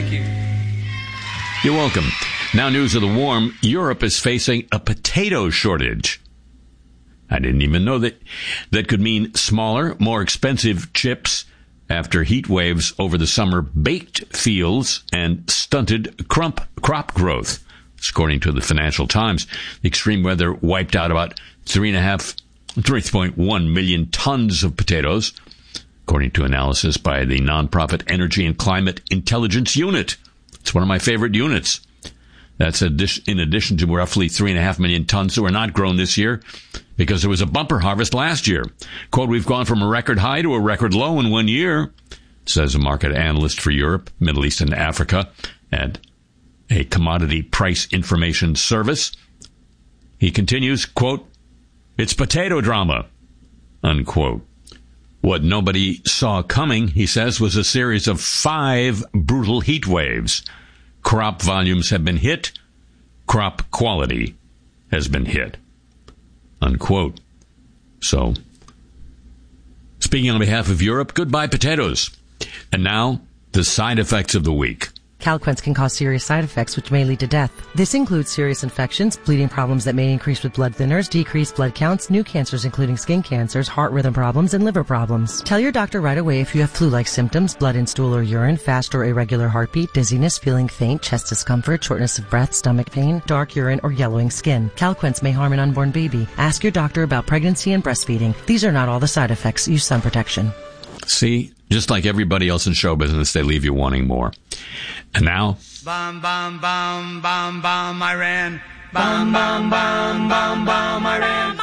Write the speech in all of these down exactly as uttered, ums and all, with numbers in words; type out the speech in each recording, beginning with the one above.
Thank you. You're welcome. Now news of the warm. Europe is facing a potato shortage. I didn't even know that that could mean smaller, more expensive chips after heat waves over the summer baked fields and stunted crop, crop growth. According to the Financial Times, the extreme weather wiped out about three and a half, three point one million tons of potatoes, according to analysis by the nonprofit Energy and Climate Intelligence Unit. It's one of my favorite units. That's in addition to roughly three and a half million tons that were not grown this year because there was a bumper harvest last year. Quote, we've gone from a record high to a record low in one year, says a market analyst for Europe, Middle East, and Africa at a commodity price information service. He continues, quote, it's potato drama, unquote. What nobody saw coming, he says, was a series of five brutal heat waves. Crop volumes have been hit. Crop quality has been hit. Unquote. So, speaking on behalf of Europe, goodbye potatoes. And now, the side effects of the week. Calquence can cause serious side effects which may lead to death. This includes serious infections, bleeding problems that may increase with blood thinners, decreased blood counts, new cancers including skin cancers, heart rhythm problems, and liver problems. Tell your doctor right away if you have flu-like symptoms, blood in stool or urine, fast or irregular heartbeat, dizziness, feeling faint, chest discomfort, shortness of breath, stomach pain, dark urine, or yellowing skin. Calquence may harm an unborn baby. Ask your doctor about pregnancy and breastfeeding. These are not all the side effects. Use sun protection. See, just like everybody else in show business, they leave you wanting more. And now, Bomb, bomb, bomb, bomb, bomb, Iran. Bomb, bomb, bomb, bomb, bomb, Iran.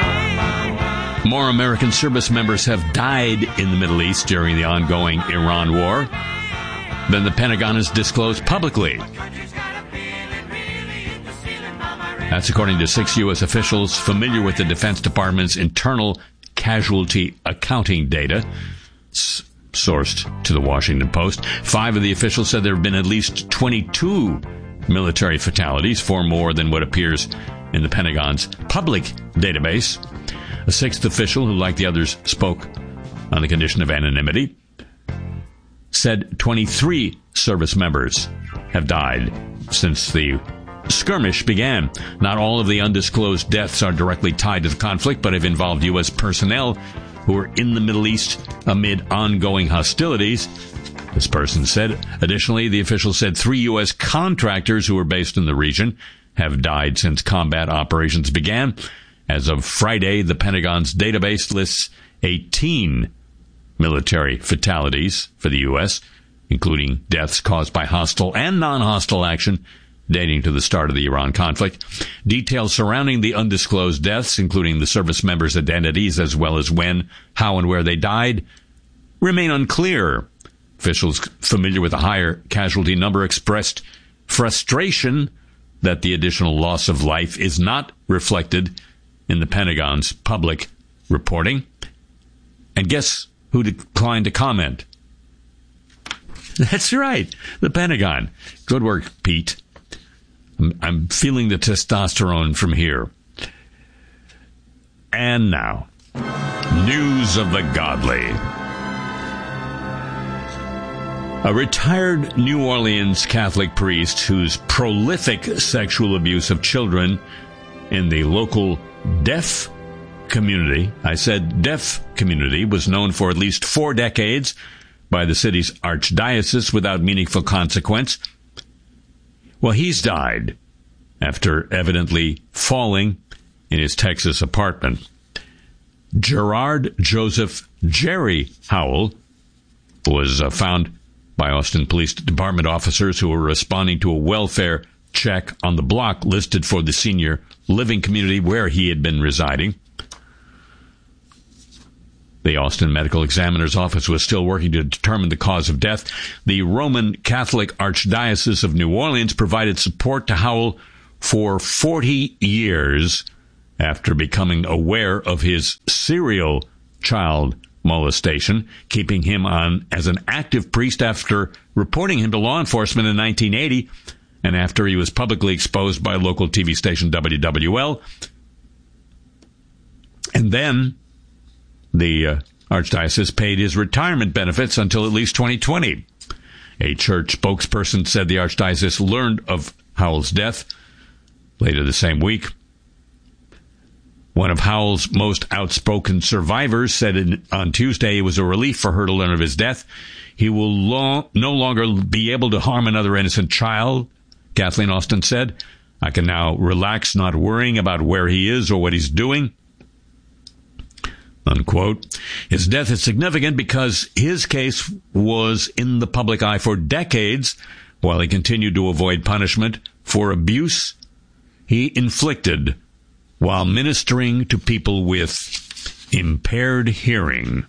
more American service members have died in the Middle East during the ongoing Iran war than the Pentagon has disclosed publicly. That's according to six U S officials familiar with the Defense Department's internal casualty accounting data, sourced to the Washington Post. Five of the officials said there have been at least twenty-two military fatalities, four more than what appears in the Pentagon's public database. A sixth official, who, like the others, spoke on the condition of anonymity, said twenty-three service members have died since the skirmish began. Not all of the undisclosed deaths are directly tied to the conflict, but have involved U S personnel who are in the Middle East amid ongoing hostilities, this person said. Additionally, the official said three U S contractors who were based in the region have died since combat operations began. As of Friday, the Pentagon's database lists eighteen military fatalities for the U S, including deaths caused by hostile and non-hostile action dating to the start of the Iran conflict. Details surrounding the undisclosed deaths, including the service members' identities as well as when, how, and where they died, remain unclear. Officials familiar with a higher casualty number expressed frustration that the additional loss of life is not reflected in the Pentagon's public reporting. And guess who declined to comment? That's right, the Pentagon. Good work, Pete. I'm, I'm feeling the testosterone from here. And now, news of the godly. A retired New Orleans Catholic priest whose prolific sexual abuse of children in the local deaf community, I said deaf community, was known for at least four decades by the city's archdiocese without meaningful consequence. Well, he's died after evidently falling in his Texas apartment. Gerard Joseph Jerry Howell was uh, found by Austin Police Department officers who were responding to a welfare check on the block listed for the senior living community where he had been residing. The Austin Medical Examiner's Office was still working to determine the cause of death. The Roman Catholic Archdiocese of New Orleans provided support to Howell for forty years after becoming aware of his serial child molestation, keeping him on as an active priest after reporting him to law enforcement in nineteen eighty and after he was publicly exposed by local T V station W W L. And then the uh, Archdiocese paid his retirement benefits until at least twenty twenty. A church spokesperson said the Archdiocese learned of Howell's death later the same week. One of Howell's most outspoken survivors said in, on Tuesday it was a relief for her to learn of his death. He will long, no longer be able to harm another innocent child, Kathleen Austin said. I can now relax, not worrying about where he is or what he's doing. Unquote. His death is significant because his case was in the public eye for decades while he continued to avoid punishment for abuse he inflicted while ministering to people with impaired hearing.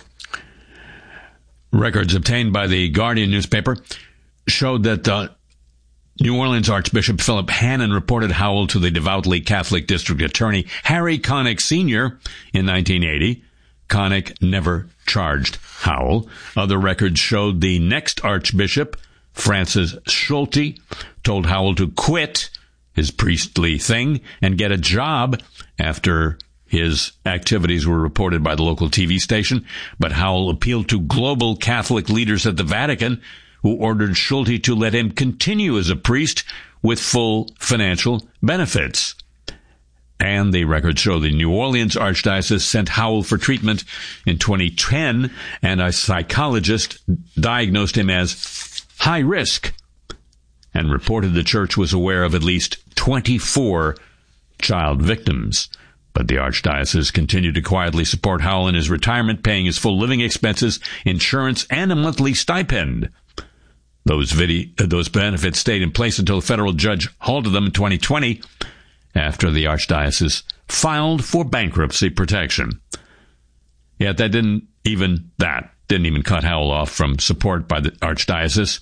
Records obtained by the Guardian newspaper showed that uh, New Orleans Archbishop Philip Hannon reported Howell to the devoutly Catholic District Attorney Harry Connick Senior in nineteen eighty. Connick never charged Howell. Other records showed the next Archbishop, Francis Schulte, told Howell to quit his priestly thing and get a job after his activities were reported by the local T V station. But Howell appealed to global Catholic leaders at the Vatican, who ordered Schulte to let him continue as a priest with full financial benefits. And the records show the New Orleans Archdiocese sent Howell for treatment in twenty ten, and a psychologist diagnosed him as high risk and reported the church was aware of at least twenty-four child victims. But the Archdiocese continued to quietly support Howell in his retirement, paying his full living expenses, insurance, and a monthly stipend. Those, video, those benefits stayed in place until a federal judge halted them in twenty twenty after the Archdiocese filed for bankruptcy protection. Yet that didn't even, that didn't even cut Howell off from support by the Archdiocese.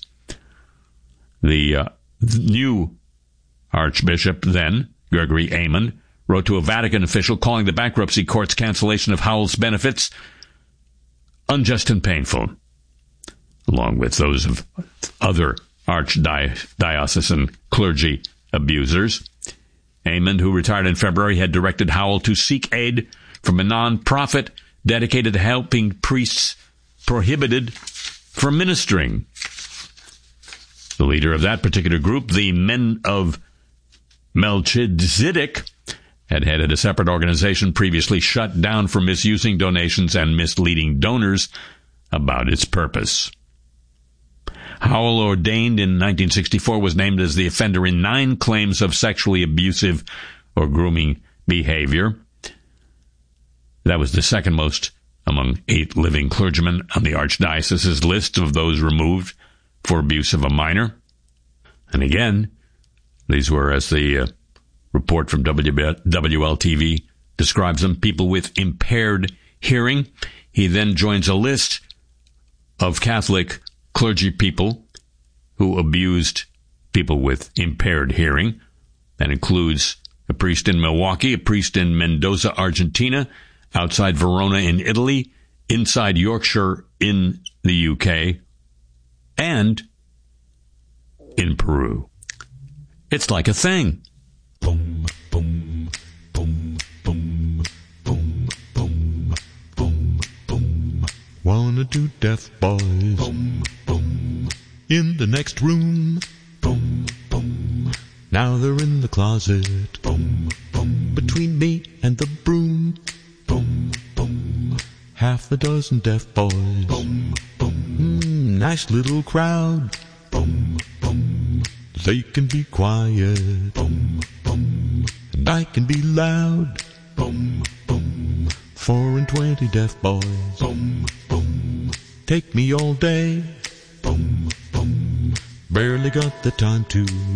The uh, new Archbishop then, Gregory Aymond, wrote to a Vatican official calling the bankruptcy court's cancellation of Howell's benefits unjust and painful, along with those of other archdiocesan clergy abusers. Aymond, who retired in February, had directed Howell to seek aid from a non-profit dedicated to helping priests prohibited from ministering. The leader of that particular group, the Men of Melchizedek, had headed a separate organization previously shut down for misusing donations and misleading donors about its purpose. Howell, ordained in nineteen sixty-four, was named as the offender in nine claims of sexually abusive or grooming behavior. That was the second most among eight living clergymen on the Archdiocese's list of those removed for abuse of a minor. And again, these were, as the uh, report from W L T V describes them, people with impaired hearing. He then joins a list of Catholic clergy people who abused people with impaired hearing. That includes a priest in Milwaukee, a priest in Mendoza, Argentina, outside Verona in Italy, inside Yorkshire in the U K, and in Peru. It's like a thing. Boom, boom, boom, boom, boom, boom, boom, boom. Wanna do death, boys? Boom, boom. In the next room. Boom, boom. Now they're in the closet. Boom, boom. Between me and the broom. Boom, boom. Half a dozen deaf boys. Boom, boom. Mm, nice little crowd. Boom, boom. They can be quiet. Boom, boom. And I can be loud. Boom, boom. Four and twenty deaf boys. Boom, boom. Take me all day. Boom, boom. Barely got the time to